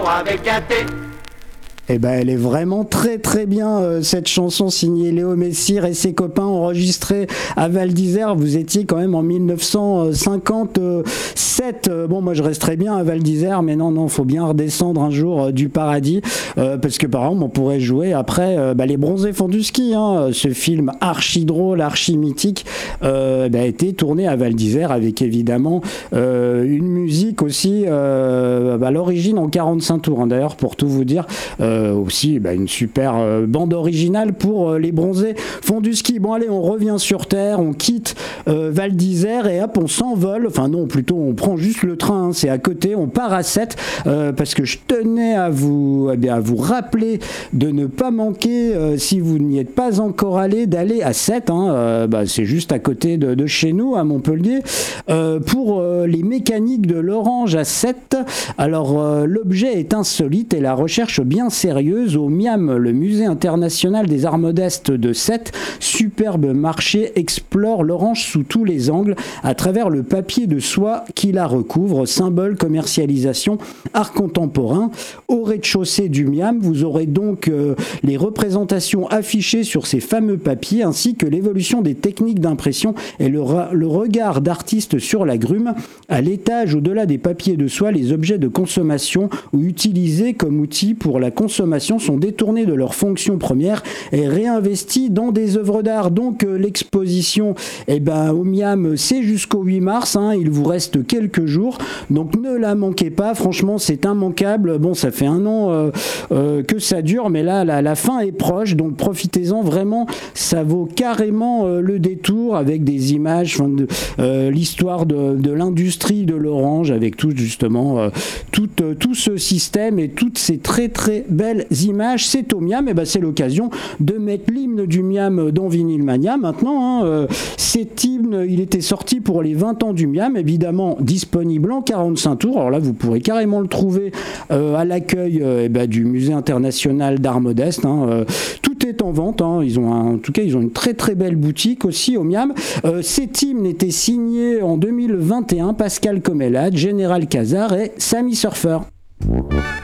avec un T. Eh ben, elle est vraiment très très bien, cette chanson signée Léo Messire et ses copains, enregistrée à Val d'Isère. Vous étiez quand même en 1957. Bon, moi je resterais bien à Val d'Isère, mais non, faut bien redescendre un jour du paradis, parce que par exemple on pourrait jouer après Les Bronzés font du ski, hein, ce film archi drôle, archi mythique, a été tourné à Val d'Isère avec évidemment une musique aussi à l'origine en 45 tours, hein, d'ailleurs, pour tout vous dire. Aussi une super bande originale pour Les Bronzés font du ski. Bon allez, on revient sur Terre, on quitte Val d'Isère et hop, on s'envole, enfin non, plutôt on prend juste le train, hein, c'est à côté, on part à Sète, parce que je tenais à vous rappeler de ne pas manquer, si vous n'y êtes pas encore allé, d'aller à Sète, hein, c'est juste à côté de chez nous, à Montpellier, pour les mécaniques de l'Orange à Sète. Alors l'objet est insolite et la recherche bien sérieuse au MIAM, le Musée international des arts modestes de Sète. Superbe marché explore l'orange sous tous les angles à travers le papier de soie qui la recouvre, symbole, commercialisation, art contemporain. Au rez-de-chaussée du MIAM, vous aurez donc les représentations affichées sur ces fameux papiers ainsi que l'évolution des techniques d'impression et le regard d'artistes sur l'agrume. À l'étage, au-delà des papiers de soie, les objets de consommation ou utilisés comme outils pour la consommation sont détournés de leur fonction première et réinvestis dans des œuvres d'art. Donc l'exposition au MIAM, c'est jusqu'au 8 mars, hein, il vous reste quelques jours, donc ne la manquez pas, franchement c'est immanquable. Bon, ça fait un an que ça dure, mais là la fin est proche, donc profitez-en vraiment, ça vaut carrément le détour, avec des images, l'histoire de l'industrie de l'orange, avec tout justement tout ce système et toutes ces très très belles images. C'est au MIAM, c'est l'occasion de mettre l'hymne du MIAM dans Vinyl Mania maintenant, hein. Cet hymne, il était sorti pour les 20 ans du MIAM, évidemment disponible en 45 tours. Alors là, vous pourrez carrément le trouver à l'accueil du Musée international d'art modeste, hein. Tout est en vente, hein. Ils ont une très très belle boutique aussi au MIAM. Cet hymne était signé en 2021 Pascal Comelade, Général Cazard et Samy Surfer.